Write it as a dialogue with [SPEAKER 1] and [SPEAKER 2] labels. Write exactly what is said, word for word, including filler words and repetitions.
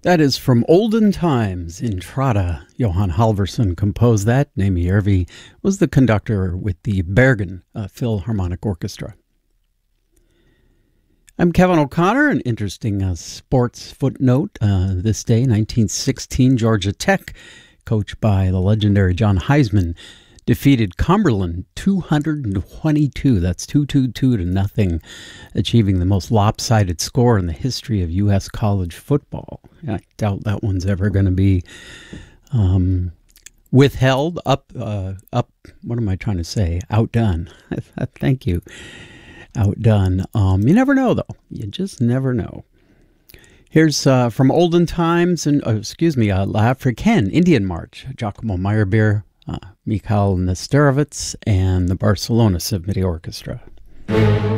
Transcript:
[SPEAKER 1] That is from Olden Times, Intrada. Johan Halvorson composed that. Nami Järvi was the conductor with the Bergen uh, Philharmonic Orchestra. I'm Kevin O'Connor. An interesting uh, sports footnote. Uh, this day, nineteen sixteen, Georgia Tech, coached by the legendary John Heisman, defeated Cumberland two hundred twenty-two. That's two hundred twenty-two to nothing, achieving the most lopsided score in the history of U S college football. I doubt that one's ever going to be um, withheld, up, uh, up. What am I trying to say? Outdone. Thank you. Outdone. Um, you never know, though. You just never know. Here's uh, from Olden Times, and oh, excuse me, uh, L'Africaine, Indian March, Giacomo Meyerbeer, uh, Mikhail Nesterovitz, and the Barcelona Symphony Orchestra.